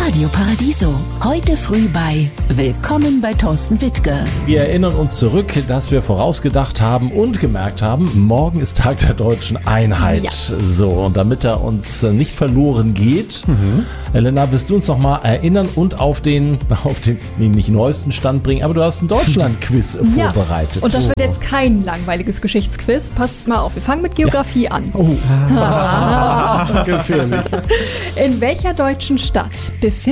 Radio Paradiso. Heute früh bei Willkommen bei Thorsten Wittke. Wir erinnern uns zurück, dass wir vorausgedacht haben und gemerkt haben, morgen ist Tag der deutschen Einheit. Ja. So, und damit er uns nicht verloren geht, Elena, willst du uns noch mal erinnern und auf den nicht neuesten Stand bringen, aber du hast ein Deutschland-Quiz vorbereitet. Und das wird jetzt kein langweiliges Geschichtsquiz. Passt mal auf, wir fangen mit Geografie an. Gefährlich. In welcher deutschen Stadt befindet